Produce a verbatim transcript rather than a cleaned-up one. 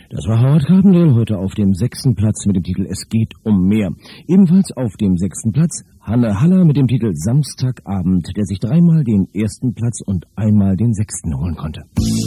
Das war Howard Carbondale heute auf dem sechsten Platz mit dem Titel Es geht um mehr. Ebenfalls auf dem sechsten Platz Hanne Haller mit dem Titel Samstagabend, der sich dreimal den ersten Platz und einmal den sechsten holen konnte.